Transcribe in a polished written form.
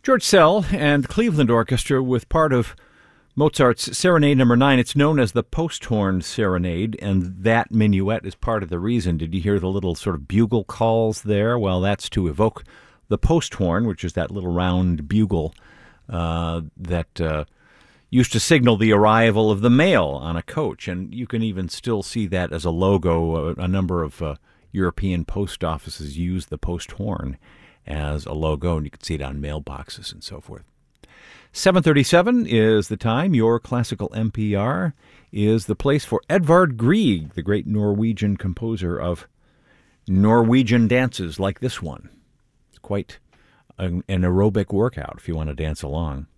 George Szell and Cleveland Orchestra with part of Mozart's Serenade No. 9. It's known as the Posthorn Serenade, and that minuet is part of the reason. Did you hear the little sort of bugle calls there? Well, that's to evoke the posthorn, which is that little round bugle that used to signal the arrival of the mail on a coach. And you can even still see that as a logo. A number of European post offices use the posthorn as a logo, and you can see it on mailboxes and so forth. 7:37 is the time. Your classical NPR is the place for Edvard Grieg, the great Norwegian composer of Norwegian dances like this one. It's quite an aerobic workout if you want to dance along.